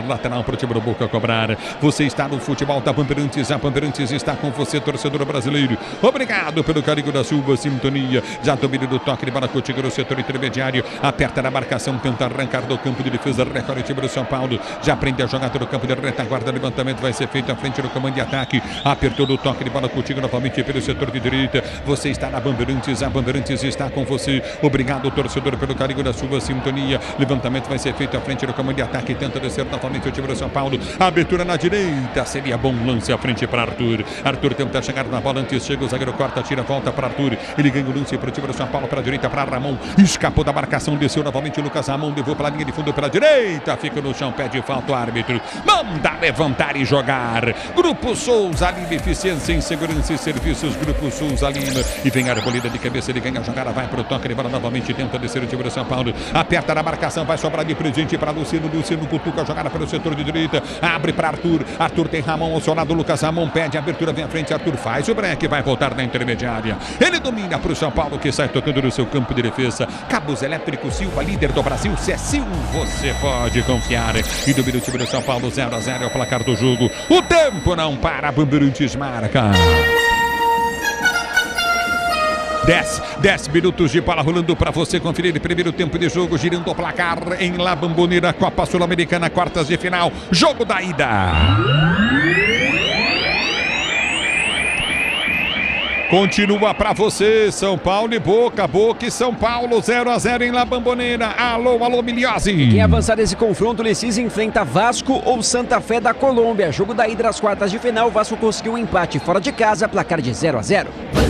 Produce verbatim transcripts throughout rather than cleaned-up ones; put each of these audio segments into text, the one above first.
lateral para o time do Boca cobrar. Você está no futebol da Bandeirantes, a Bandeirantes está com você, torcedor brasileiro. Obrigado pelo carinho da sua sintonia. Já domínio do toque de bola contigo no setor intermediário. Aperta na marcação, tenta arrancar do campo de defesa. Recorre o time do São Paulo. Já prende a jogada do campo de retaguarda. Levantamento vai ser feito à frente do comando de ataque. Apertou do toque de bola contigo novamente pelo setor de direita. Você está na Bandeirantes, a Bandeirantes está com você. Obrigado, torcedor, pelo carinho da sua sintonia. Levantamento vai ser feito à frente do comando de ataque. Tenta descer novamente o time do São Paulo. Abertura na direita. Seria bom lance à frente para Arthur. Arthur tenta chegar na bola antes. Chega o zagueiro, corta, tira, volta para Arthur. Ele ganha o lance para o time do São Paulo. Para a direita, para Ramon. Escapou da marcação. Desceu novamente o Lucas Ramon. Levou para a linha de fundo pela direita. Fica no chão. Pede falta o árbitro. Manda levantar e jogar. Grupo Souza Lima. Eficiência em segurança e serviços. Grupo Souza Lima. E vem a arboleda de cabeça. Ele ganha a jogada. Vai para o toque de bola novamente. Tenta descer o time do São Paulo. Aperta na marcação. Vai sobrar de presente para Luciano. Luciano cutuca a jogada pelo setor de direita. Abre para Arthur. Arthur tem Ramon ao seu lado. Lucas Ramon pede a abertura. Vem à frente. Arthur faz o break. Vai voltar na intermediária. Ele domina para o São Paulo, que sai tocando no seu campo de defesa. Cabos Elétricos Silva, líder do Brasil. Se é Sil, você pode confiar. E domina o time do São Paulo. zero a zero é o placar do jogo. O tempo não para. Bandeirantes marca. dez, dez minutos de bola rolando para você conferir o primeiro tempo de jogo, girando o placar em La Bombonera, Copa Sul-Americana, quartas de final, jogo da ida. Continua para você, São Paulo e Boca, Boca e São Paulo, zero a zero em La Bombonera. Alô, alô, Miliose. Quem avançar nesse confronto, Lecis enfrenta Vasco ou Santa Fé da Colômbia. Jogo da ida das quartas de final, Vasco conseguiu um empate fora de casa, placar de zero a zero.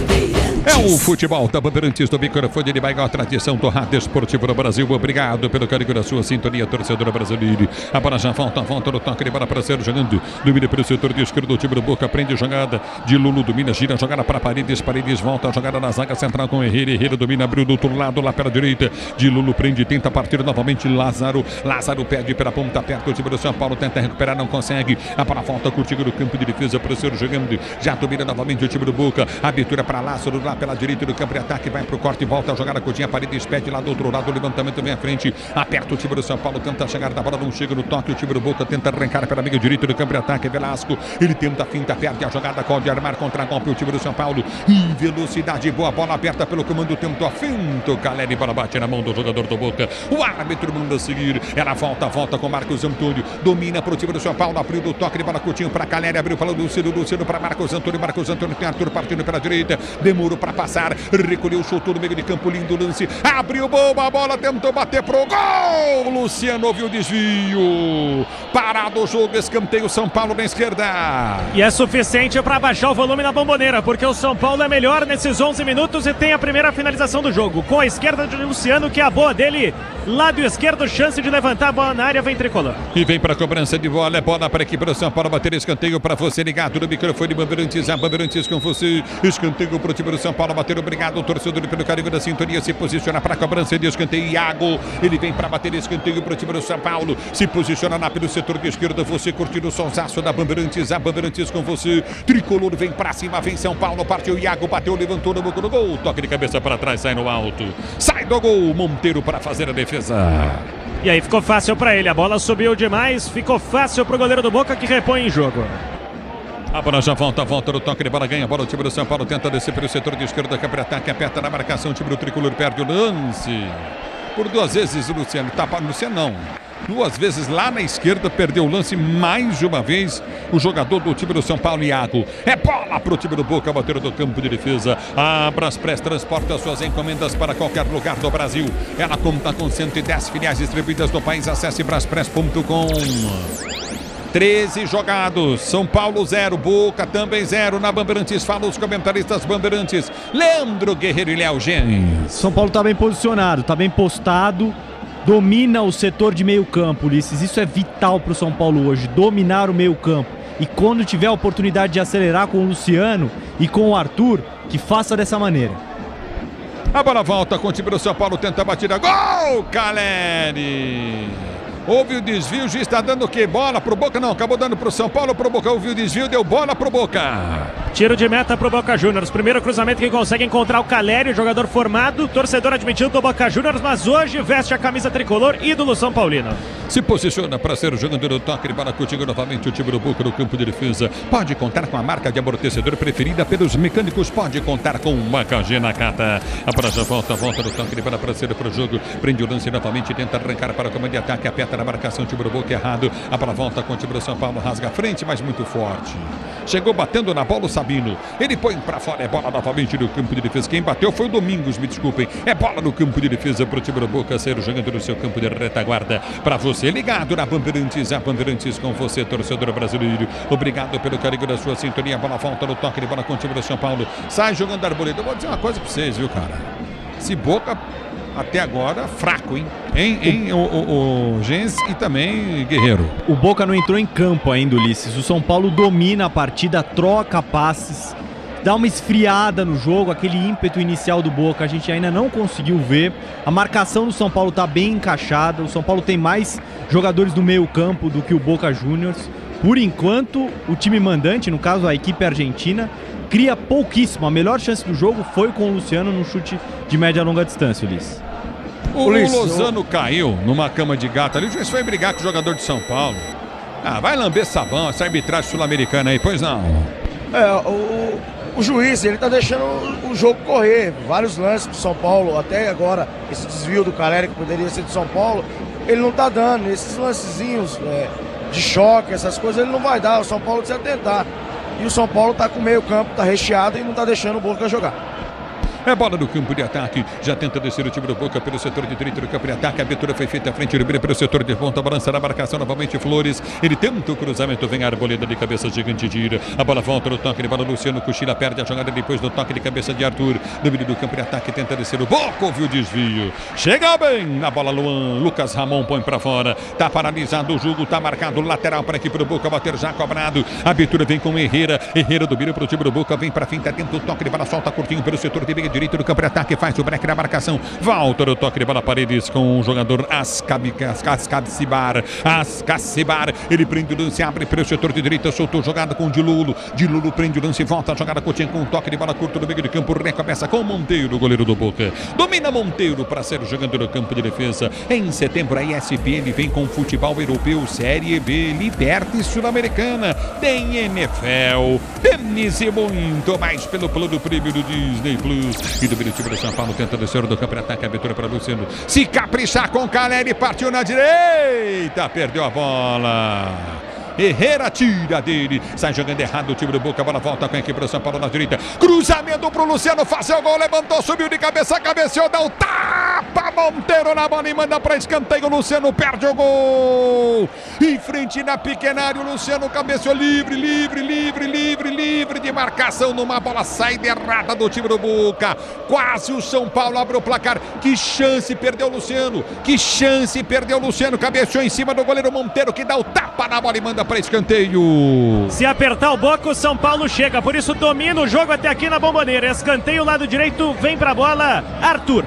É o futebol da Bandeirantes do microfone de maior tradição do rádio esportivo no Brasil. Obrigado pelo carinho da sua sintonia, torcedora brasileira. A bola já volta, volta no toque de bola para ser jogando. Domina pelo setor de esquerdo, o time do Boca prende a jogada de Lulu, domina, gira a jogada para Paredes, Paredes volta a jogada na zaga central com Herrera, Herrera domina, abriu do outro lado lá pela direita. De Lulu prende, tenta partir novamente Lázaro. Lázaro pede pela ponta perto, o time do São Paulo tenta recuperar, não consegue. A bola volta curtindo no campo de defesa para ser jogando. Já domina novamente o time do Boca. Abertura para Lázaro lá pela direita do campo de ataque, vai pro corte, volta a jogada, Coutinho, Paredes pede lá do outro lado, o levantamento vem à frente, aperta o time do São Paulo, tenta chegar na bola, não chega no toque, o time do Boca tenta arrancar pela meia direita do campo de ataque, Velasco, ele tenta a finta, perde a jogada, pode armar contra golpe o time do São Paulo, em velocidade boa, bola aberta pelo comando, tenta a finta, o Caleri, bola bate na mão do jogador do Boca, o árbitro manda seguir, ela volta, volta com Marcos Antônio, domina pro time do São Paulo, abriu do toque de bola, Coutinho para Caleri, abriu para o Luciano, Luciano para Marcos Antônio, Marcos Antônio tem Arthur partindo pela direita, demorou para passar, recolheu, chutou no meio de campo, lindo lance, abriu boa, a bola tentou bater pro gol, Luciano ouviu o desvio, parado o jogo, escanteio, São Paulo na esquerda. E é suficiente para baixar o volume na Bombonera, porque o São Paulo é melhor nesses onze minutos e tem a primeira finalização do jogo, com a esquerda de Luciano, que é a boa dele, lado esquerdo, chance de levantar a bola na área, vem tricolor. E vem para a cobrança de bola, é bola para a equipe do São Paulo, bater escanteio para você ligado no microfone, Bandeirantes, a Bandeirantes com você, escanteio para o time do São Paulo, bater, obrigado, o torcedor pelo carinho da sintonia, se posiciona para a cobrança de escanteio, Iago, ele vem para bater escanteio para o time do São Paulo, se posiciona lá pelo setor de esquerda, você curtindo o sonsaço da Bandeirantes, a Bandeirantes com você, tricolor vem para cima, vem São Paulo, partiu Iago, bateu, levantou no buco do gol, toque de cabeça para trás, sai no alto, sai do gol, Monteiro para fazer a defesa. E aí ficou fácil para ele, a bola subiu demais, ficou fácil para o goleiro do Boca, que repõe em jogo. A bola já volta, volta no toque de bola, ganha a bola, o time do São Paulo tenta descer pelo setor de esquerda, que abre ataque, aperta na marcação, o time do tricolor perde o lance. Por duas vezes o Luciano, tá para Luciano não. Duas vezes lá na esquerda, perdeu o lance mais uma vez o jogador do time do São Paulo, Iago. É bola pro time do Boca, bater do campo de defesa. A Braspress transporta suas encomendas para qualquer lugar do Brasil. Ela conta com cento e dez filiais distribuídas no país. Acesse braspress ponto com. treze jogados, São Paulo zero, Boca também zero na Bandeirantes. Fala os comentaristas Bandeirantes, Leandro Guerreiro e Léo Gens. São Paulo está bem posicionado, está bem postado, domina o setor de meio campo, Ulisses. Isso é vital para o São Paulo hoje, dominar o meio campo. E quando tiver a oportunidade de acelerar com o Luciano e com o Arthur, que faça dessa maneira. A bola volta com o time do São Paulo, tenta a batida, gol, Caleri! Houve o desvio, já está dando o quê? Bola pro Boca? Não, acabou dando pro São Paulo, pro Boca. Houve o desvio, deu bola pro Boca. Tiro de meta pro Boca Juniors. Primeiro cruzamento que consegue encontrar o Calério, jogador formado, torcedor admitido do Boca Juniors, mas hoje veste a camisa tricolor, ídolo São Paulino. Se posiciona para ser o jogador do toque de bola contigo novamente o time do Boca no campo de defesa. Pode contar com a marca de amortecedor preferida pelos mecânicos. Pode contar com uma K G Nakata. A bola já volta, volta do toque de bola para ser para o jogo. Prende o lance novamente, tenta arrancar para o comando de ataque. Aperta na marcação, o time do Boca errado. A bola volta com o time do São Paulo, rasga a frente, mas muito forte. Chegou batendo na bola o Sabino. Ele põe para fora, é bola novamente no campo de defesa. Quem bateu foi o Domingos, me desculpem. É bola no campo de defesa para o time do Boca ser o jogador do seu campo de retaguarda. Para você ligado na Bandeirantes, a Bandeirantes com você, torcedor brasileiro. Obrigado pelo carinho da sua sintonia. A bola volta no toque de bola com o time do São Paulo. Sai jogando Arboleda. Eu vou dizer uma coisa para vocês, viu, cara? Se Boca até agora fraco, hein? Em, em o, o, o Gens e também Guerreiro. O Boca não entrou em campo ainda, Ulisses. O São Paulo domina a partida, troca passes, dá uma esfriada no jogo, aquele ímpeto inicial do Boca a gente ainda não conseguiu ver. A marcação do São Paulo está bem encaixada. O São Paulo tem mais jogadores do meio campo do que o Boca Juniors. Por enquanto, o time mandante, no caso a equipe argentina, cria pouquíssimo. A melhor chance do jogo foi com o Luciano no chute de média e longa distância, Ulisses. O, o Lozano caiu numa cama de gato ali. O juiz foi brigar com o jogador de São Paulo. Ah, vai lamber sabão, essa arbitragem sul-americana aí, pois não. É, o, o juiz, ele tá deixando o, o jogo correr. Vários lances do São Paulo, até agora, esse desvio do Caleri, que poderia ser do São Paulo, ele não tá dando. Esses lancezinhos é, de choque, essas coisas, ele não vai dar. O São Paulo precisa tentar. E o São Paulo tá com o meio campo, tá recheado e não tá deixando o Boca jogar. É bola no campo de ataque. Já tenta descer o time do Boca pelo setor de direito do campo de ataque. A abertura foi feita à frente. Ele vira pelo setor de ponta. Balança na marcação novamente. Flores. Ele tenta o cruzamento. Vem a Arboleda de cabeça gigante. Gira. A bola volta no toque de bola. Luciano cochila. Perde a jogada depois do toque de cabeça de Arthur. No meio do campo de ataque. Tenta descer o Boca. Ouviu o desvio. Chega bem na bola. Luan. Lucas Ramon põe pra fora. Tá paralisado o jogo. Tá marcado lateral para a equipe do Boca. Bater já cobrado. A abertura vem com Herrera. Herrera domina pro time do Boca. Vem pra frente. Tenta o toque de bola. Solta curtinho pelo setor de meia direito do campo de ataque. Faz o break na marcação. Volta no toque de bola Paredes com o jogador Ascacibar. Ascacibar. Ele prende o lance, abre para o setor de direita. Soltou jogada com o Dilulo. Dilulo prende o lance, volta a jogada Coutinho com um toque de bola curto no meio de campo. Recomeça com Monteiro, goleiro do Boca. Domina Monteiro para ser o jogador do campo de defesa. Em setembro a E S P N vem com futebol europeu, Série B, Libertadores Sul-Americana. Tem N F L, tênis e muito mais pelo plano prêmio do Disney Plus. E do time do São Paulo tenta descer do campo de ataque, abertura para Luciano. Se caprichar com Caleri, partiu na direita, perdeu a bola. Herrera tira dele, sai jogando errado o time do Boca, a bola volta com a equipe do São Paulo na direita, cruzamento pro Luciano, fazer o gol, levantou, subiu de cabeça, cabeceou, dá o tapa, Monteiro na bola e manda para escanteio, Luciano perde o gol, em frente na pequena área, o Luciano cabeceou, livre, livre, livre, livre, livre de marcação numa bola saída errada do time do Boca, quase o São Paulo abre o placar, que chance perdeu o Luciano, que chance perdeu o Luciano, cabeceou em cima do goleiro Monteiro, que dá o tapa na bola e manda para escanteio. Se apertar o Boca, o São Paulo chega, por isso domina o jogo até aqui na Bomboneira. Escanteio, lado direito, vem pra bola, Arthur.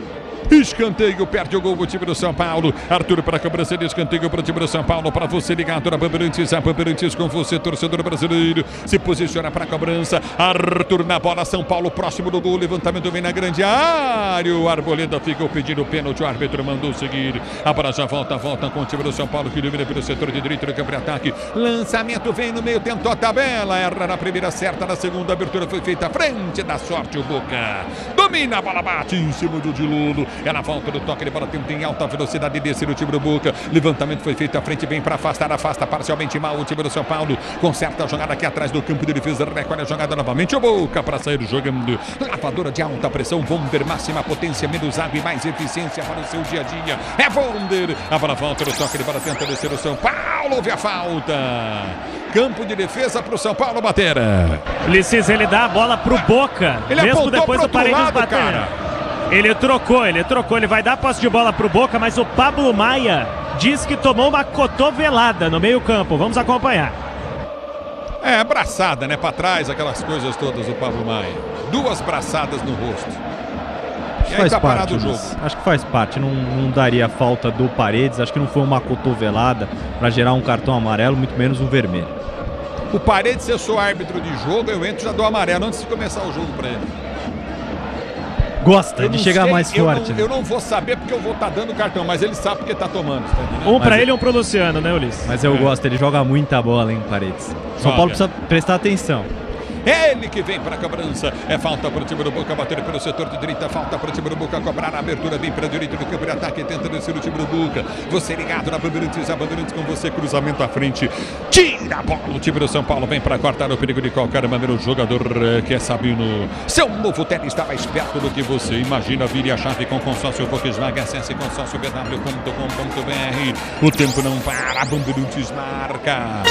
Escanteio, perde o gol o time do São Paulo. Arthur para a cobrança de escanteio para o time do São Paulo. Para você ligado na Bandeirantes, a Bandeirantes com você, torcedor brasileiro. Se posiciona para a cobrança. Arthur na bola, São Paulo próximo do gol. Levantamento vem na grande área. O Arboleda ficou pedindo pênalti. O árbitro mandou seguir. A bola já volta, volta com o time do São Paulo que domina pelo setor de direito do campo de ataque. Lançamento vem no meio, tentou a tabela. Erra na primeira, certa na segunda. A abertura foi feita à frente da sorte o Boca. Domina a bola, bate em cima do Dilulo. É na volta do toque de bola, tenta em alta velocidade descer o time do Boca. Levantamento foi feito à frente, bem para afastar, afasta parcialmente mal o time do São Paulo. Conserta a jogada aqui atrás do campo de defesa, recolhe a jogada novamente. O Boca para sair jogando. Lavadora de alta pressão, Vonder, máxima potência, menos água e mais eficiência para o seu dia a dia. É Vonder. A bola volta no toque de bola, tenta descer o São Paulo. Houve a falta. Campo de defesa para o São Paulo bater. Ulisses, ele dá a bola pro Boca. Ele mesmo depois do Paredes lado, bater. Cara. Ele trocou, ele trocou, ele vai dar posse de bola pro Boca, mas o Pablo Maia diz que tomou uma cotovelada no meio campo. Vamos acompanhar. É, abraçada, né? Pra trás, aquelas coisas todas do Pablo Maia. Duas braçadas no rosto. E aí faz tá parado parte, o jogo. Acho que faz parte, não, não daria falta do Paredes, acho que não foi uma cotovelada para gerar um cartão amarelo, muito menos um vermelho. O Paredes, se eu sou árbitro de jogo, eu entro e já dou amarelo antes de começar o jogo para ele. Gosta Eu de não chegar sei, mais eu forte. não, né? eu não vou saber porque eu vou estar dando cartão, mas ele sabe porque tá tomando. Tá entendendo? Um pra Mas ele e um pro Luciano, né, Ulisses? Mas eu É. gosto, ele joga muita bola, hein, Paredes. São Joga. Paulo precisa prestar atenção. Ele que vem para a cobrança. É falta para o time do Boca, bater pelo setor de direita. Falta para o time do Boca cobrar a abertura. Vem para a direita do campo de ataque. Tenta descer o time do Boca. Você ligado na Bandeirantes. A Bandeirantes com você. Cruzamento à frente. Tira a bola. O time do São Paulo vem para cortar o perigo de qualquer maneira. O jogador que é Sabino. Seu novo tênis está mais perto do que você imagina. Vire a chave com consórcio Volkswagen. Acesse consórcio b w ponto com ponto b r. O tempo não para. A Bandeirantes marca.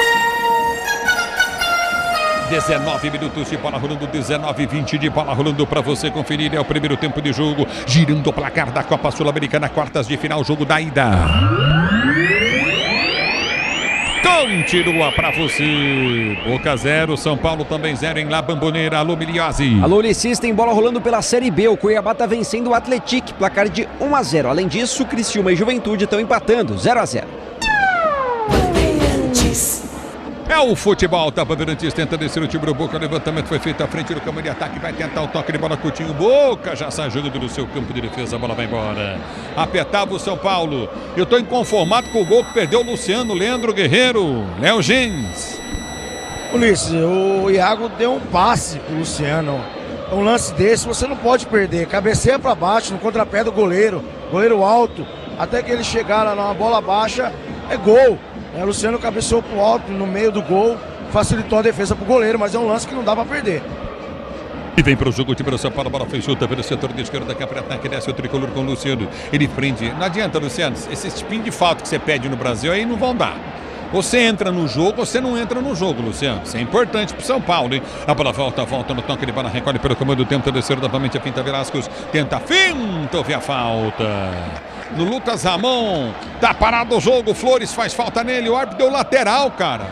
dezenove minutos de bola rolando, dezenove e vinte de bola rolando para você conferir. É o primeiro tempo de jogo, girando o placar da Copa Sul-Americana, quartas de final, jogo da ida. Continua para você. Boca zero, São Paulo também zero em La Bombonera. Alô, Miliose. Alô, Ulisses, tem bola rolando pela Série B. O Cuiabá tá vencendo o Atlético, placar de um a zero. Além disso, Criciúma e Juventude estão empatando, zero a zero. É o futebol, tá? Bandeirantes tenta descer o time do Boca. O levantamento foi feito à frente do campo de ataque. Vai tentar o toque de bola, Coutinho. Boca já sai jogando no seu campo de defesa. A bola vai embora. Apertava o São Paulo. Eu tô inconformado com o gol que perdeu o Luciano, Leandro Guerreiro, Léo Gens. Ulisses, o Iago deu um passe pro Luciano. Um lance desse você não pode perder. Cabeceia para baixo, no contrapé do goleiro. Goleiro alto. Até que ele chegar lá numa bola baixa, é gol. É, o Luciano cabeceou pro alto no meio do gol, facilitou a defesa pro goleiro, mas é um lance que não dá pra perder. E vem para o jogo o time do São Paulo, a bola foi solta pelo setor de esquerda, daqui para ataque, desce o tricolor com o Luciano. Ele prende. Não adianta, Luciano, esse tipinho de falta que você pede no Brasil aí não vão dar. Você entra no jogo, você não entra no jogo, Luciano. Isso é importante pro São Paulo, hein? A bola volta, volta no toque de bola, recolhe pelo comando, tenta descer novamente a finta Velasquez, tenta finta, houve a falta. No Lucas Ramon, tá parado o jogo, Flores faz falta nele, o árbitro deu lateral, cara.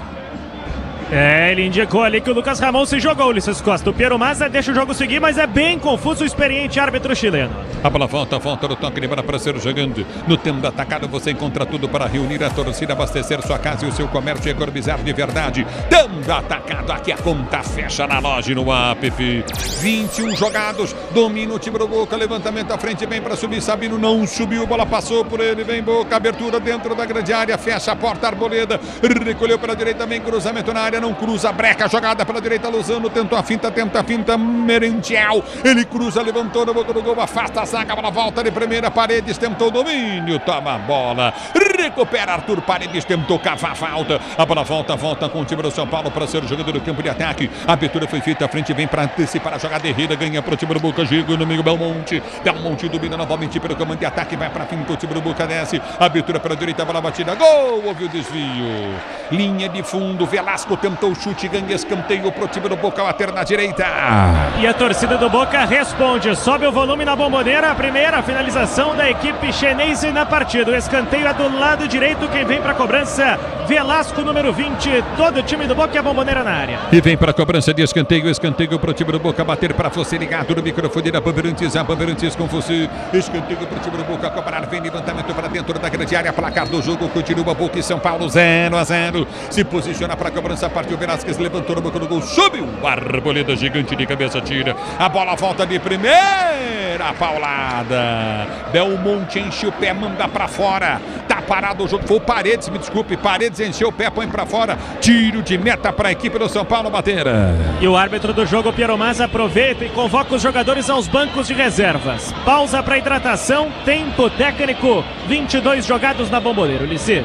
É, ele indicou ali que o Lucas Ramon se jogou, Ulisses Costa. O Piero Mazza deixa o jogo seguir, mas é bem confuso o experiente árbitro chileno. A bola volta, volta no toque de bola para ser jogando. No tempo da atacada você encontra tudo para reunir a torcida, abastecer sua casa e o seu comércio e economizar de verdade. Dando atacado, aqui a conta fecha na loja e no app. vinte e um jogados, domina o time do Boca, levantamento à frente, vem para subir, Sabino não subiu, bola passou por ele, vem Boca, abertura dentro da grande área, fecha a porta, Arboleda, recolheu para a direita, vem cruzamento na área, não cruza, breca, jogada pela direita, Lozano tentou a finta, tenta a finta, Merentiel, ele cruza, levantou na boca do gol, afasta a zaga, a bola volta de primeira, Paredes tentou o domínio, toma a bola, recupera Arthur Paredes, tentou cavar a falta, a bola volta, volta com o time do São Paulo para ser jogador do campo de ataque, a abertura foi feita à frente, vem para antecipar a jogada, Herrera ganha para o time do Boca, Gigo no meio, Belmonte, Belmonte domina novamente pelo comando de ataque, vai para fim com o time do Boca, desce, abertura pela direita, bola batida, gol, houve o desvio, linha de fundo, Velasco tentou o chute, ganha escanteio pro time do Boca, bater na direita. E a torcida do Boca responde, sobe o volume na Bombonera, a primeira finalização da equipe chinesa na partida. O escanteio é do lado direito, quem vem para a cobrança, Velasco, número vinte, todo o time do Boca e a Bombonera na área. E vem para a cobrança de escanteio, escanteio pro time do Boca, bater para você ligado no microfone da Bandeirantes, a Bandeirantes com você, escanteio pro time do Boca, cobrar, vem levantamento para dentro da grande área, placar do jogo, continua Boca e São Paulo, zero a zero, se posiciona para a cobrança, partiu Velasquez, levantou no boca do gol, subiu, Arboleda gigante de cabeça, tira, a bola volta de primeira, paulada, Belmonte enche o pé, manda para fora, tá parado o jogo, foi o Paredes, me desculpe, Paredes encheu o pé, põe para fora, tiro de meta para a equipe do São Paulo bater. E o árbitro do jogo, Piero Mazza, aproveita e convoca os jogadores aos bancos de reservas. Pausa para hidratação, tempo técnico, vinte e dois jogados na Bombonera, Ulisses.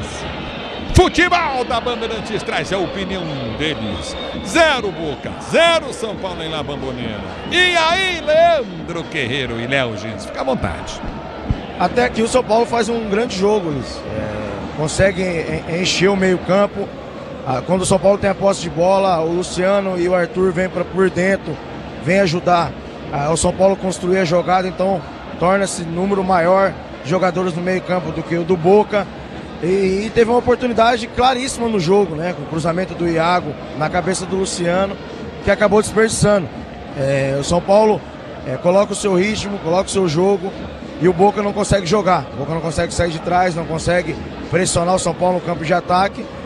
Futebol da Bandeirantes traz a opinião deles. Zero Boca, zero São Paulo em La Bombonera. E aí, Leandro Guerreiro e Léo Gens, fica à vontade. Até aqui o São Paulo faz um grande jogo, Luiz. É, consegue encher o meio campo. Ah, quando o São Paulo tem a posse de bola, o Luciano e o Arthur vêm para por dentro, vêm ajudar ah, o São Paulo construir a jogada, então torna-se número maior de jogadores no meio campo do que o do Boca. E, e teve uma oportunidade claríssima no jogo, né? Com o cruzamento do Iago na cabeça do Luciano, que acabou desperdiçando. É, o São Paulo é, coloca o seu ritmo, coloca o seu jogo e o Boca não consegue jogar. O Boca não consegue sair de trás, não consegue pressionar o São Paulo no campo de ataque.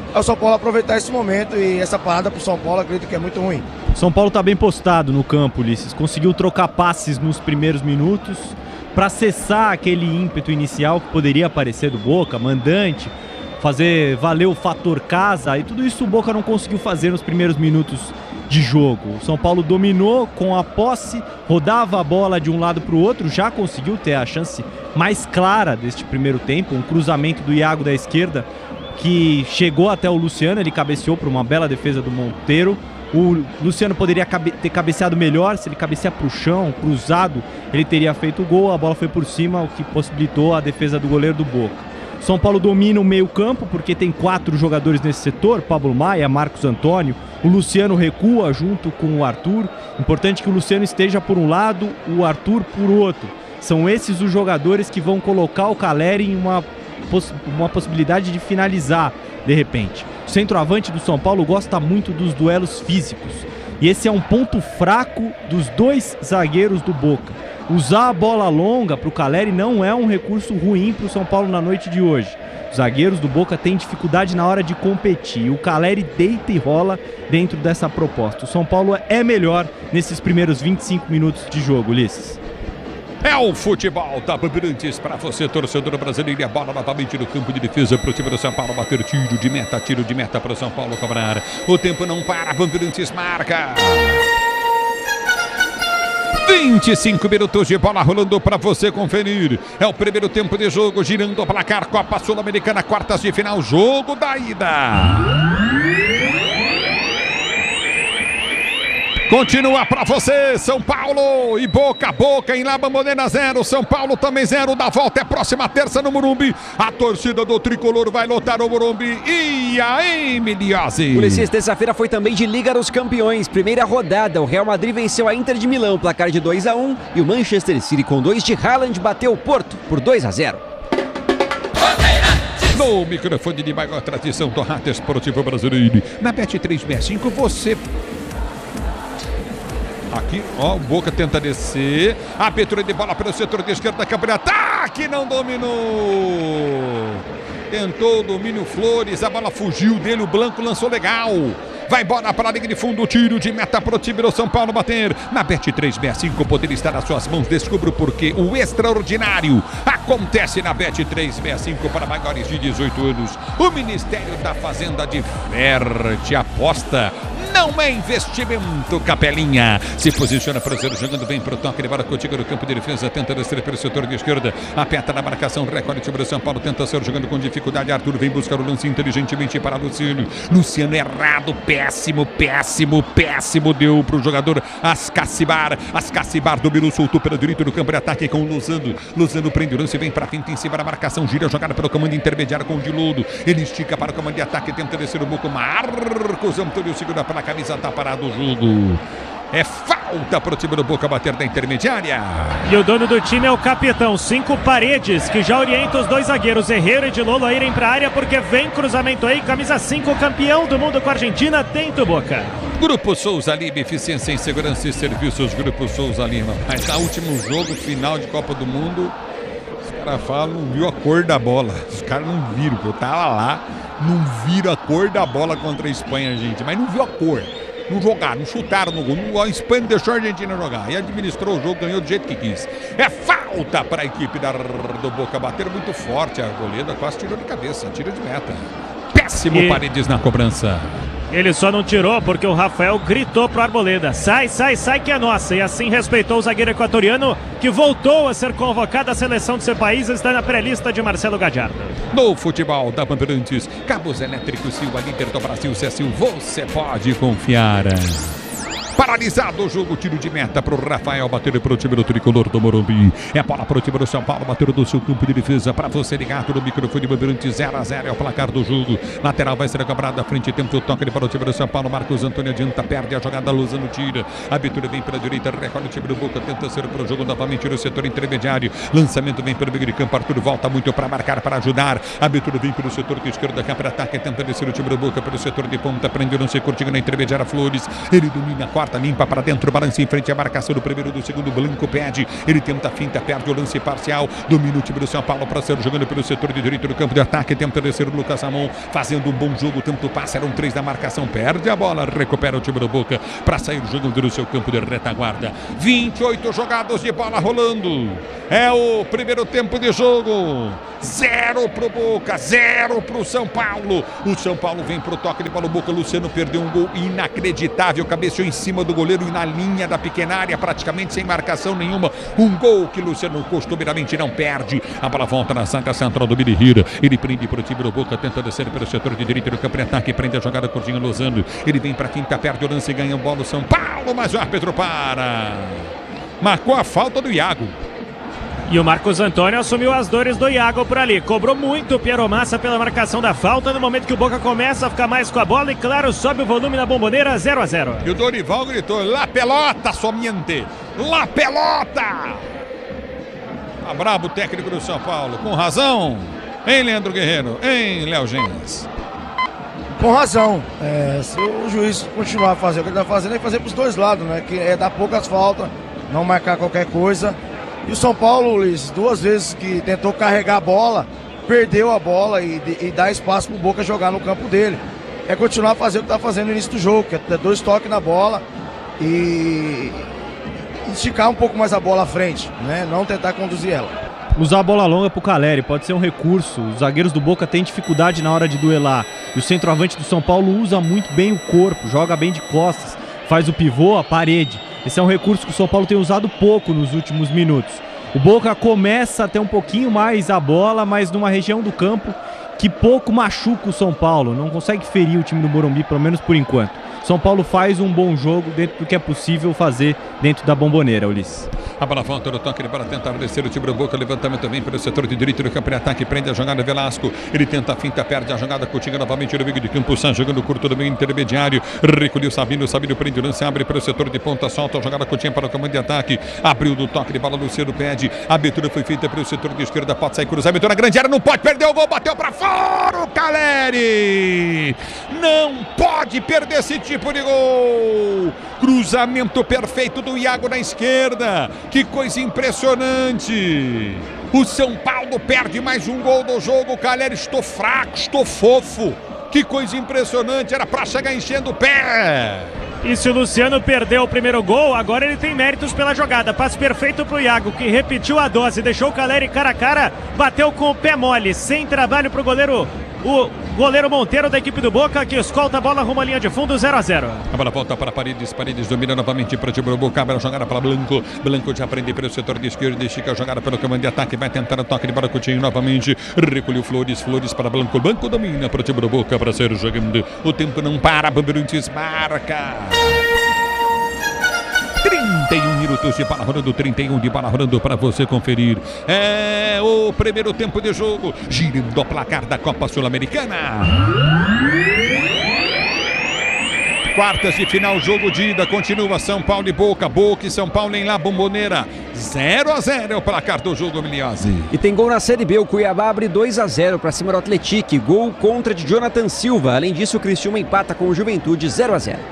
é o São Paulo aproveitar esse momento e essa parada pro São Paulo, acredito que é muito ruim. São Paulo tá bem postado no campo, Ulisses. Conseguiu trocar passes nos primeiros minutos para cessar aquele ímpeto inicial que poderia aparecer do Boca, mandante, fazer valer o fator casa, e tudo isso o Boca não conseguiu fazer nos primeiros minutos de jogo. O São Paulo dominou com a posse, rodava a bola de um lado para o outro, já conseguiu ter a chance mais clara deste primeiro tempo, um cruzamento do Iago da esquerda que chegou até o Luciano, ele cabeceou para uma bela defesa do Monteiro. O Luciano poderia cabe ter cabeceado melhor, se ele cabecear para o chão, cruzado, ele teria feito o gol, a bola foi por cima, o que possibilitou a defesa do goleiro do Boca. São Paulo domina o meio campo, porque tem quatro jogadores nesse setor, Pablo Maia, Marcos Antônio, o Luciano recua junto com o Arthur, importante que o Luciano esteja por um lado, o Arthur por outro. São esses os jogadores que vão colocar o Calleri em uma, poss uma possibilidade de finalizar, de repente. O centroavante do São Paulo gosta muito dos duelos físicos, e esse é um ponto fraco dos dois zagueiros do Boca. Usar a bola longa para o Calleri não é um recurso ruim para o São Paulo na noite de hoje. Os zagueiros do Boca têm dificuldade na hora de competir. O Calleri deita e rola dentro dessa proposta. O São Paulo é melhor nesses primeiros vinte e cinco minutos de jogo, Ulisses. É o futebol da Bandeirantes para você, torcedor brasileiro. E a bola novamente no campo de defesa para o time do São Paulo bater tiro de meta, tiro de meta para o São Paulo cobrar. O tempo não para, Bandeirantes marca. vinte e cinco minutos de bola rolando para você conferir. É o primeiro tempo de jogo, girando o placar. Copa Sul-Americana, quartas de final, jogo da ida. Continua para você, São Paulo e Boca, Boca em La Bombonera zero, São Paulo também zero, da volta é próxima terça no Morumbi, a torcida do Tricolor vai lotar o Morumbi. E aí, Miliose? Ulisses, terça-feira foi também de Liga dos Campeões, primeira rodada, o Real Madrid venceu a Inter de Milão, placar de dois a um, e o Manchester City com dois de Haaland bateu o Porto por dois a zero. No microfone de maior tradição do Rádio Esportivo Brasileiro, na Bet três sessenta e cinco você... Aqui, ó, o Boca tenta descer. Abertura de bola pelo setor de esquerda, câmera ataque, não dominou. Tentou o domínio Flores, a bola fugiu dele, o Blanco lançou legal. Vai embora para a linha de fundo, tiro de meta para o time do São Paulo bater. Na Bet três sessenta e cinco poder estar nas suas mãos, descubra o porquê. O extraordinário acontece na Bet três sessenta e cinco para maiores de dezoito anos. O Ministério da Fazenda diverte a aposta. Não é investimento, Capelinha. Se posiciona para o zero, jogando bem para o toque de bola contigo no campo de defesa. Tenta descer pelo setor de esquerda. Aperta na marcação, recolhe o time do São Paulo. Tenta ser jogando com dificuldade. Arthur vem buscar o lance inteligentemente para Luciano. Luciano errado, péssimo, péssimo, péssimo. Deu para o jogador Ascacibar. Ascacibar dominou, soltou pela direita do campo de ataque com o Luzano. Luzano prende o lance, vem para frente em cima da marcação. Gira a jogada pelo comando intermediário com o Dilodo. Ele estica para o comando de ataque. Tenta descer o Boca. Marcos Antônio segura para a camisa, tá parado o jogo. É falta para o time do Boca bater da intermediária. E o dono do time é o capitão, Cinco Paredes, que já orienta os dois zagueiros Herrero e Dilolo a irem para a área, porque vem cruzamento aí, camisa cinco, campeão do mundo com a Argentina, tenta o Boca. Grupo Souza Lima, eficiência em segurança e serviços, Grupo Souza Lima. Mas no último jogo, final de Copa do Mundo, os caras falam, não viu a cor da bola. Os caras não viram, porque eu tava lá, não viram a cor da bola contra a Espanha, gente, mas não viu a cor. Não jogaram, não chutaram no gol. A Espanha deixou a Argentina jogar e administrou o jogo, ganhou do jeito que quis. É falta para a equipe da, do Boca. Bateram muito forte, a goleira quase tirou de cabeça, tiro de meta. Péssimo e... Paredes na cobrança. Ele só não tirou porque o Rafael gritou pro Arboleda: sai, sai, sai que é nossa. E assim respeitou o zagueiro equatoriano, que voltou a ser convocado à seleção do seu país, está na pré-lista de Marcelo Gadiardo. No futebol da Bandeirantes, cabos elétricos Silva, líder do Brasil, C S U, você pode confiar. Paralisado o jogo, tiro de meta para o Rafael, bater para o time do Tricolor do Morumbi. É bola para o time do São Paulo, bater do seu campo de defesa para você ligado no microfone Bandeirantes. Zero a zero é o placar do jogo. Lateral vai ser cobrado à frente, tempo o toque para o time do São Paulo. Marcos Antônio adianta, perde a jogada, Luzano tira. A abertura vem pela direita, recolhe o time do Boca, tenta ser para o jogo novamente no setor intermediário. Lançamento vem pelo meio de campo, Arthur volta muito para marcar, para ajudar. A abertura vem pelo setor de esquerda, cá para ataque, tenta descer o time do Boca pelo setor de ponta, prende o lance curtinho na intermediária, Flores. Ele domina, corta quarta, limpa para dentro, balança em frente à marcação do primeiro, do segundo, Blanco pede, ele tenta a finta, perde o lance parcial, domina o time do São Paulo para ser jogando pelo setor de direito do campo de ataque, tenta descer o Lucas Ramon, fazendo um bom jogo, tanto passe, eram três da marcação, perde a bola, recupera o time do Boca para sair jogando no seu campo de retaguarda. vinte e oito jogadas de bola rolando, é o primeiro tempo de jogo, zero pro Boca, zero pro São Paulo. O São Paulo vem pro toque de bola, o Boca, Luciano perdeu um gol inacreditável, cabeceou em cima do goleiro e na linha da pequena área, praticamente sem marcação nenhuma, um gol que Luciano costumeiramente não perde. A bola volta na saga central do Birihira, ele prende pro time do Boca, tenta descer pelo setor de direito do campo de ataque, prende a jogada Curtinho Lozano, ele vem pra quinta, perde o lance e ganha a bola o São Paulo, mas o árbitro para, marcou a falta do Iago. E o Marcos Antônio assumiu as dores do Iago por ali. Cobrou muito o Piero Massa pela marcação da falta. No momento que o Boca começa a ficar mais com a bola. E claro, sobe o volume na Bomboneira, zero a zero. E o Dorival gritou, La pelota, somente, La pelota. Tá brabo o técnico do São Paulo, com razão. Hein, Leandro Guerreiro? Hein, Léo Gens? Com razão. É, se o juiz continuar a fazer o que ele está fazendo, é fazer para os dois lados, né? Que é dar poucas faltas, não marcar qualquer coisa. E o São Paulo, Luiz, duas vezes que tentou carregar a bola, perdeu a bola e, e dá espaço para o Boca jogar no campo dele. É continuar a fazer o que está fazendo no início do jogo, que é ter dois toques na bola e esticar um pouco mais a bola à frente, né? Não tentar conduzir ela. Usar a bola longa pro Caleri pode ser um recurso. Os zagueiros do Boca têm dificuldade na hora de duelar. E o centroavante do São Paulo usa muito bem o corpo, joga bem de costas, faz o pivô, a parede. Esse é um recurso que o São Paulo tem usado pouco nos últimos minutos. O Boca começa a ter um pouquinho mais a bola, mas numa região do campo que pouco machuca o São Paulo. Não consegue ferir o time do Morumbi, pelo menos por enquanto. São Paulo faz um bom jogo dentro do que é possível fazer dentro da Bomboneira, Ulisses. A bola volta no toque para tentar descer o time do Boca. Levantamento também pelo setor de direito do campo de ataque. Prende a jogada Velasco. Ele tenta a finta, perde a jogada. Coutinho novamente no meio de campo. Sá jogando curto do meio intermediário. Recolheu Sabino. Sabino prende o lance. Abre pelo setor de ponta. Solta a jogada Coutinho para o comando de ataque. Abriu do toque de bola. Luciano pede. A abertura foi feita pelo setor de esquerda. Pode sair cruzamento na grande área. Não pode perder o gol. Bateu para fora o Caleri. Não pode perder esse tipo de gol. Cruzamento perfeito do Iago na esquerda. Que coisa impressionante. O São Paulo perde mais um gol do jogo. Caleri, estou fraco, estou fofo. Que coisa impressionante. Era para chegar enchendo o pé. E se o Luciano perdeu o primeiro gol, agora ele tem méritos pela jogada. Passe perfeito pro Iago, que repetiu a dose, deixou o Caleri cara a cara, bateu com o pé mole, sem trabalho pro goleiro, o goleiro Monteiro da equipe do Boca, que escolta a bola rumo à linha de fundo, zero a zero. A bola volta para Paredes, Paredes domina novamente para o time do Boca, abre a jogada para Blanco, Blanco já prende pelo setor de esquerda, estica a jogada pelo comando de ataque, vai tentar o toque de bola Coutinho novamente, recolheu Flores, Flores para Blanco, Blanco domina para o time do Boca para ser jogando, o tempo não para, Bandeirantes marca. trinta e um minutos de bola rolando, trinta e um de bola rolando para você conferir. É o primeiro tempo de jogo, girando o placar da Copa Sul-Americana. Quartas de final, jogo de ida, continua São Paulo e Boca, Boca e São Paulo em La Bomboneira. zero a zero é o placar do jogo, Miliose. E tem gol na Série B, o Cuiabá abre dois a zero para cima do Atlético, gol contra de Jonathan Silva. Além disso, o Criciúma empata com o Juventude zero a zero.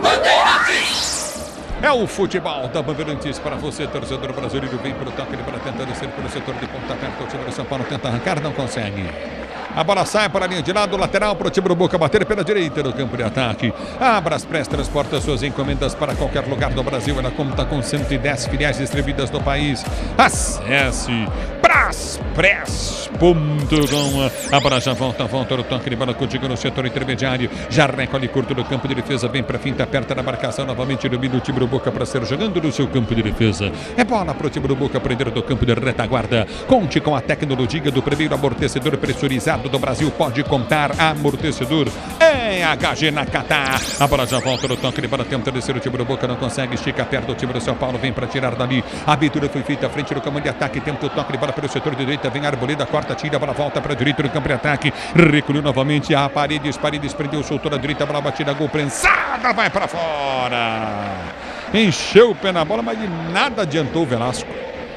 É o futebol da Bandeirantes para você, torcedor brasileiro. Vem pelo toque para tentar descer pelo setor de ponta perto. O time do São Paulo tenta arrancar, não consegue. A bola sai para a linha de lado, lateral para o time do Boca bater pela direita no campo de ataque. A Braspress transporta suas encomendas para qualquer lugar do Brasil. Ela conta com cento e dez filiais distribuídas no país. Acesse braspress ponto com. A bola já volta, volta no toque de bola contigo no setor intermediário. Já recolhe curto no campo de defesa, bem para finta, aperta na marcação, novamente domina o time do Boca para ser jogando no seu campo de defesa. É bola para o time do Boca prender do campo de retaguarda. Conte com a tecnologia do primeiro amortecedor pressurizado do Brasil. Pode contar amortecedor em H G Nakata. A bola já volta no toque de bola, tenta descer o time do Boca, não consegue, estica perto do time do São Paulo, vem para tirar dali. A abertura foi feita à frente do comando de ataque, tenta o toque de bola pelo setor de direita, vem a Arboleda, corta, tira, a bola volta para a direita do campo de ataque, recolheu novamente a Paredes, Paredes prendeu, soltou na direita, a bola batida, gol prensada, vai para fora. Encheu o pé na bola, mas de nada adiantou o Velasco.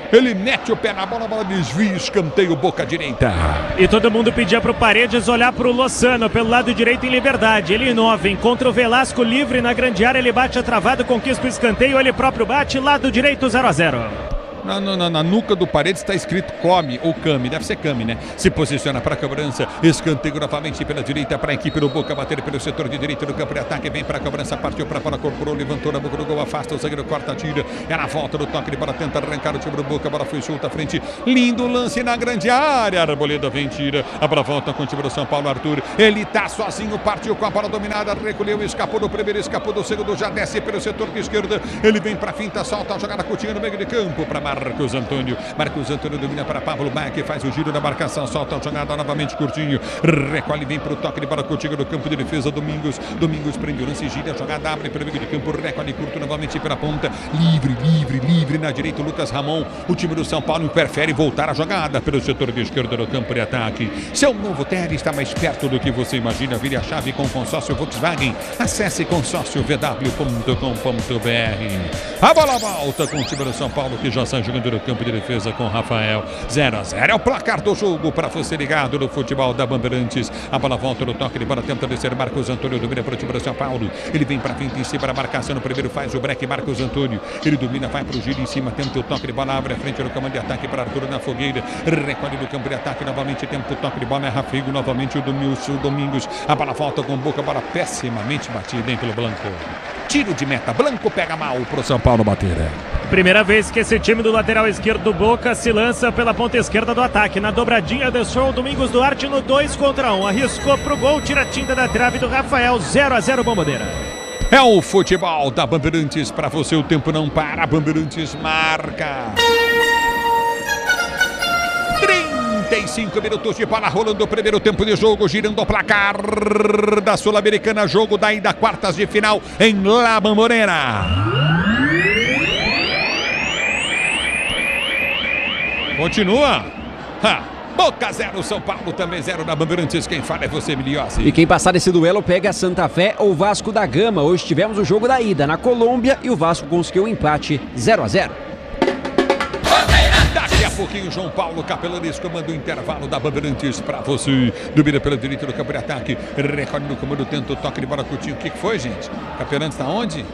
Ele mete o pé na bola, a bola desvia, escanteio, boca direita. E todo mundo pedia pro Paredes olhar pro Lozano pelo lado direito em liberdade. Ele inova, encontra o Velasco livre na grande área, ele bate travado, conquista o escanteio, ele próprio bate, lado direito, zero a zero. Na, na, na nuca do Paredes está escrito come ou Cami, deve ser Cami, né? Se posiciona para a cobrança, escanteio novamente pela direita para a equipe do Boca, bater pelo setor de direita do campo de ataque, vem para a cobrança, partiu para fora, corporou, levantou na boca do gol, afasta o zagueiro, corta, tira, é na volta do toque de bola, tenta arrancar o time do Boca, a bola foi solta à frente, lindo lance na grande área, a Arboleda vem, tira, a bola volta com o time do São Paulo, Arthur, ele tá sozinho, partiu com a bola dominada, recolheu, escapou do primeiro, escapou do segundo, já desce pelo setor de esquerda, ele vem para a finta, solta a jogada curtinha no meio de campo, para Marcos Antônio. Marcos Antônio domina para Pablo Maia, que faz o giro da marcação, solta a jogada novamente curtinho, recolhe, vem para o toque de bola curtinho no campo de defesa, Domingos, Domingos prende o lance, gira a jogada, abre pelo meio de campo, recolhe curto novamente pela ponta, livre, livre, livre na direita, o Lucas Ramon, o time do São Paulo prefere voltar a jogada pelo setor de esquerda no campo de ataque. Seu novo Tele está mais perto do que você imagina, vire a chave com o consórcio Volkswagen, acesse consórcio v w ponto com ponto b r. A bola volta com o time do São Paulo, que já está jogando no campo de defesa com Rafael. zero a zero é o placar do jogo para você ligado no futebol da Bandeirantes. A bola volta no toque de bola, tenta descer Marcos Antônio, domina para o time do São Paulo. Ele vem para frente em cima da marcação, no primeiro faz o break Marcos Antônio. Ele domina, vai para o giro em cima, tenta o toque de bola, abre a frente no comando de ataque para Arthur na fogueira. Recolhe do campo de ataque, novamente tenta o toque de bola, erra Figo, novamente o Domingos. A bola volta com boca, a bola pessimamente batida em pelo Blanco. Tiro de meta, Blanco pega mal para o São Paulo bater. Primeira vez que esse time do lateral esquerdo do Boca se lança pela ponta esquerda do ataque. Na dobradinha deixou o Domingos Duarte no dois contra um. Arriscou pro gol, tira a tinta da trave do Rafael. zero a zero Bomboneira. É o futebol da Bandeirantes. Para você o tempo não para. Bandeirantes marca. trinta e cinco minutos de bola rolando o primeiro tempo de jogo, girando o placar da Sul-Americana, jogo da ida quartas de final em La Bombonera. Continua. Ha. Boca zero, São Paulo também zero na Bandeirantes. Quem fala é você, Miliossi. E quem passar desse duelo pega Santa Fé ou Vasco da Gama. Hoje tivemos o jogo da ida na Colômbia e o Vasco conseguiu o empate zero a zero. Daqui a pouquinho, João Paulo Capelanes comanda o intervalo da Bandeirantes para você. Domina pela direita do campo de ataque. Recolhe no comando, tenta o toque de bola curtinho. O que, que foi, gente? Capelanes está onde?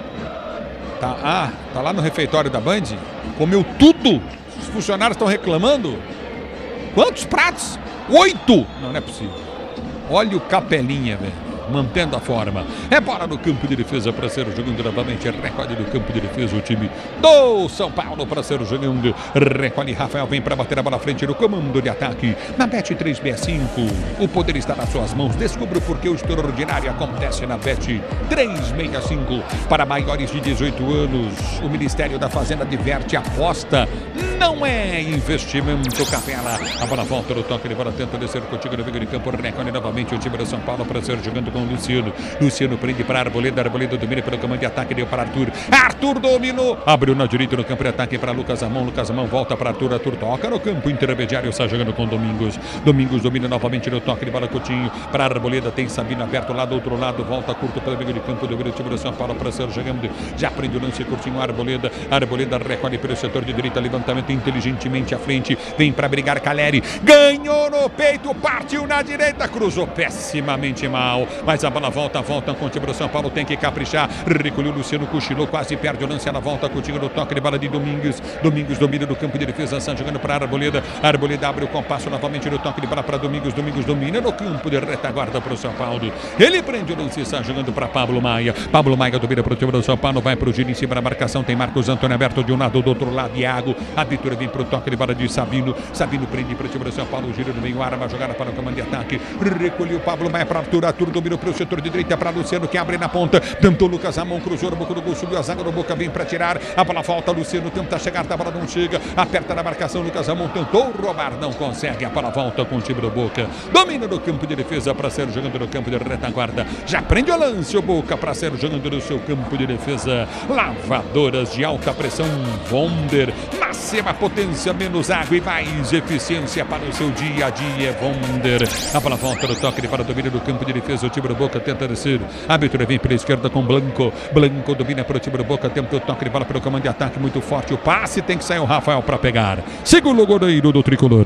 Tá, ah, tá lá no refeitório da Band? Comeu tudo? Os funcionários estão reclamando? Quantos pratos? Oito! Não, não é possível. Olha o Capelinha, velho. Mantendo a forma. É bola no campo de defesa para ser jogando novamente. Recolhe do campo de defesa o time do São Paulo para ser jogando. Recolhe Rafael, vem para bater a bola à frente no comando de ataque. Na Bet três sessenta e cinco, o poder está nas suas mãos. Descubra por que o extraordinário acontece na Bet três sessenta e cinco. Para maiores de dezoito anos, o Ministério da Fazenda diverte, aposta. Não é investimento, Capela. A bola volta no toque de bola, tenta descer contigo no meio de campo. Recolhe novamente o time do São Paulo para ser jogando com o Luciano. Luciano prende para a Arboleda. Arboleda domina pelo comando de ataque. Deu para Arthur. Arthur dominou. Abriu na direita no campo de ataque para Lucas Amon. Lucas Amon volta para Arthur. Arthur toca no campo intermediário. Está jogando com Domingos. Domingos domina novamente no toque de bola Coutinho. Para a Arboleda. Tem Sabino aberto lá do outro lado. Volta curto pelo meio de campo. Domina o time do São Paulo para ser jogando. Já prende o lance curtinho. Arboleda. Arboleda recolhe pelo setor de direita. Levantamento inteligentemente à frente. Vem para brigar Caleri. Ganhou no peito. Partiu na direita. Cruzou pessimamente mal. Mas a bola volta, volta com o time do São Paulo, tem que caprichar. Recolheu o Luciano, cochilou, quase perde o lance. Ela volta contigo no toque de bola de Domingos. Domingos domina no campo de defesa, está jogando para a Arboleda. A Arboleda abre o compasso novamente no toque de bola para Domingos. Domingos domina no campo de retaguarda para o São Paulo. Ele prende o lance, está jogando para Pablo Maia. Pablo Maia domina para o time do São Paulo, vai para o giro em cima da marcação. Tem Marcos Antônio aberto de um lado, do outro lado, Iago. A vitória vem para o toque de bola de Sabino. Sabino prende para o time do São Paulo, giro no meio, arma, jogada para o comando de ataque. Recolheu Pablo Maia para Arthur. Arthur dominou para o setor de direita para Luciano, que abre na ponta. Tentou Lucas Amon, cruzou no boca do gol, subiu a zaga do Boca, vem para tirar. A bola volta, Luciano tenta chegar, a bola não chega. Aperta na marcação, Lucas Amon tentou roubar, não consegue. A bola volta com o time do Boca. Domina no campo de defesa para ser jogando no campo de retaguarda. Já prende o lance o Boca para ser jogando no seu campo de defesa. Lavadoras de alta pressão Wonder. Mas Receba potência, menos água e mais eficiência para o seu dia a dia. É Wonder. A bola volta no toque para o domínio do campo de defesa. O time do Boca tenta descer. A abertura vem pela esquerda com Blanco. Blanco domina para o time do Boca. Tenta o toque de bola pelo comando de ataque muito forte. O passe tem que sair o Rafael para pegar. Segundo goleiro do tricolor.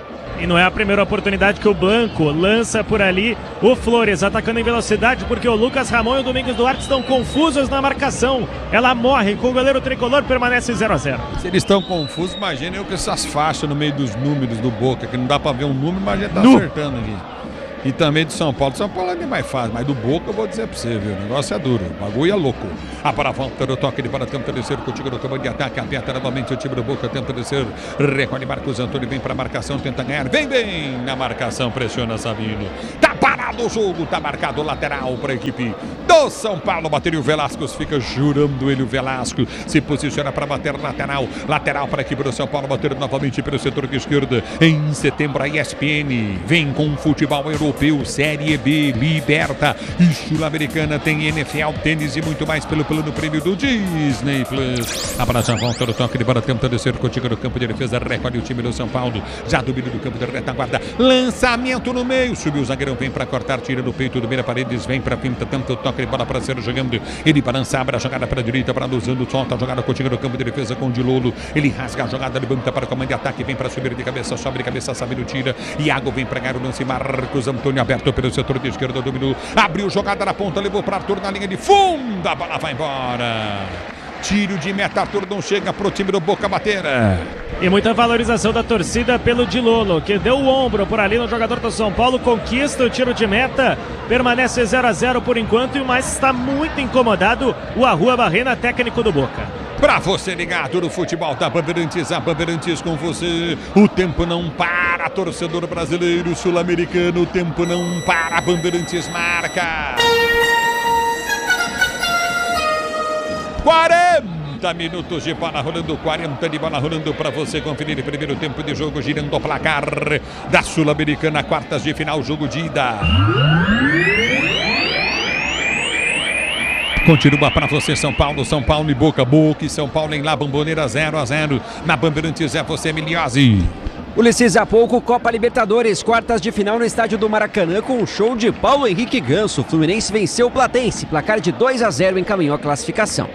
E não é a primeira oportunidade que o Blanco lança por ali o Flores, atacando em velocidade, porque o Lucas Ramon e o Domingos Duarte estão confusos na marcação. Ela morre com o goleiro tricolor, permanece zero a zero. Se eles estão confusos, imagina eu com essas faixas no meio dos números do Boca, que não dá pra ver um número, mas já tá Nu. acertando aqui. E também do São Paulo. São Paulo é bem mais fácil, mas do Boca eu vou dizer pra você, viu? O negócio é duro, o bagulho é louco. A para a volta do toque de bola, tenta descer com o time do comando de ataque, aperta novamente o time do Boca, tenta descer, recolhe Marcos Antônio, vem pra marcação, tenta ganhar, vem bem na marcação, pressiona Sabino. Tá parado o jogo, tá marcado lateral pra equipe do São Paulo. Bateria o Velasco, fica jurando ele o Velasco, se posiciona pra bater lateral, lateral para a equipe do São Paulo, bater novamente pelo setor de esquerda. Em setembro a E S P N vem com futebol europeu. Série B, Liberta e Sul-Americana, tem N F L, tênis e muito mais pelo plano prêmio do Disney Plus. Abraça a volta do toque de bola, tenta descer contigo no campo de defesa, recolhe o time do São Paulo, já domina do campo de retaguarda, lançamento no meio, subiu o zagueirão, vem para cortar, tira do peito do Meira Paredes, vem para pinta, tenta o toque de bola para ser jogando, ele balança, abre a jogada para a direita, para Luzando, solta a jogada contigo no campo de defesa com o Dilolo, ele rasga a jogada, levanta para o comando de ataque, vem para subir de cabeça, sobe de cabeça, Sabino tira, Iago vem para ganhar o lance, Marcos Antônio aberto pelo setor de esquerda, dominou, abriu jogada na ponta, levou para Arthur na linha de fundo, a bola vai embora. Tiro de meta, Arthur não chega pro time do Boca bater. E muita valorização da torcida pelo Dilolo, que deu o ombro por ali no jogador do São Paulo, conquista o tiro de meta, permanece zero a zero por enquanto, mas está muito incomodado o Arrua Barrena, técnico do Boca. Pra você ligado no futebol da Bandeirantes, a Bandeirantes com você. O tempo não para, torcedor brasileiro, sul-americano, o tempo não para, Bandeirantes marca. quarenta minutos de bola rolando, quarenta de bola rolando para você conferir o primeiro tempo de jogo, girando o placar da Sul-Americana, quartas de final, jogo de ida. Continua para você São Paulo, São Paulo e Boca, Boca e São Paulo em La Bombonera, zero a zero. Na Bandeirantes é você, Miliose. Ulisses, há pouco, Copa Libertadores, quartas de final no estádio do Maracanã com um show de Paulo Henrique Ganso. O Fluminense venceu o Platense, placar de dois a zero, encaminhou a classificação.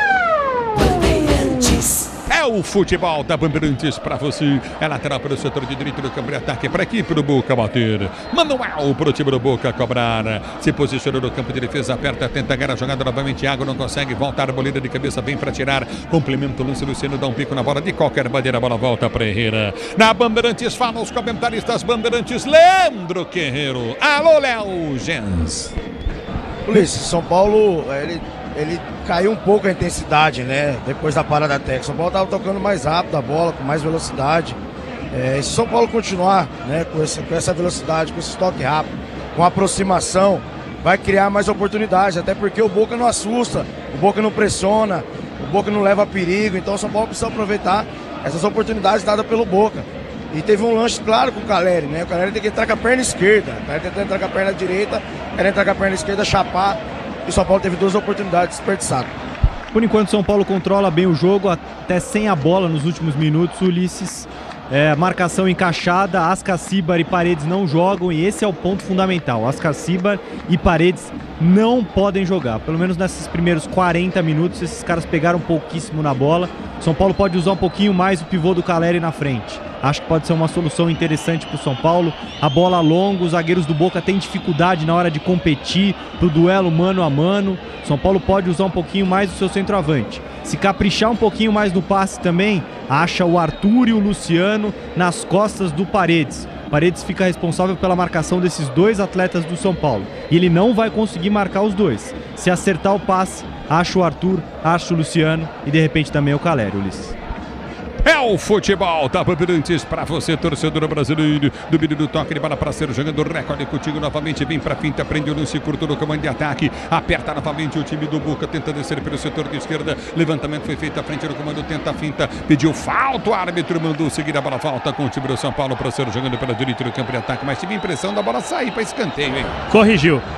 É o futebol da Bandeirantes para você. É lateral para o setor de direito do campo de ataque. Para a equipe do Boca bater. Manuel para o time do Boca cobrar. Se posiciona no campo de defesa. Aperta, tenta ganhar a jogada novamente. Iago não consegue voltar. A boleira de cabeça vem para tirar. Complementa o lance. Luciano dá um pico na bola. De qualquer maneira, a bola volta para Herrera. Na Bandeirantes falam os comentaristas Bandeirantes. Leandro Guerreiro. Alô, Léo Gens. Ulisses, São Paulo, ele... ele caiu um pouco a intensidade, né? Depois da parada técnica. São Paulo estava tocando mais rápido a bola, com mais velocidade. É, e se São Paulo continuar, né, com, esse, com essa velocidade, com esse toque rápido, com aproximação, vai criar mais oportunidades. Até porque o Boca não assusta, o Boca não pressiona, o Boca não leva a perigo. Então o São Paulo precisa aproveitar essas oportunidades dadas pelo Boca. E teve um lance claro com o Caleri, né? O Caleri tem que entrar com a perna esquerda. O Caleri tenta entrar com a perna direita, quer entrar com a perna esquerda, chapar. E o São Paulo teve duas oportunidades desperdiçadas. Por enquanto, São Paulo controla bem o jogo, até sem a bola nos últimos minutos. Ulisses, é, marcação encaixada, Ascacibar e Paredes não jogam e esse é o ponto fundamental. Ascacibar e Paredes não podem jogar. Pelo menos nesses primeiros quarenta minutos, esses caras pegaram pouquíssimo na bola. São Paulo pode usar um pouquinho mais o pivô do Caleri na frente. Acho que pode ser uma solução interessante para o São Paulo. A bola longa, os zagueiros do Boca têm dificuldade na hora de competir para o duelo mano a mano. São Paulo pode usar um pouquinho mais o seu centroavante. Se caprichar um pouquinho mais no passe também, acha o Arthur e o Luciano nas costas do Paredes. Paredes fica responsável pela marcação desses dois atletas do São Paulo. E ele não vai conseguir marcar os dois. Se acertar o passe, acha o Arthur, acha o Luciano e de repente também o Caleri, Ulisses. É o futebol da Bandeirantes para você, torcedor brasileiro. Domínio do toque de bola para ser jogando recorde contigo novamente. Vem para finta, prende o lance curto no comando de ataque. Aperta novamente o time do Boca, tenta descer pelo setor de esquerda. Levantamento foi feito à frente do comando, tenta a finta. Pediu falta, o árbitro mandou seguir a bola. Volta com o time do São Paulo para ser jogando pela direita do campo de ataque. Mas tive a impressão da bola sair para escanteio, hein? Corrigiu.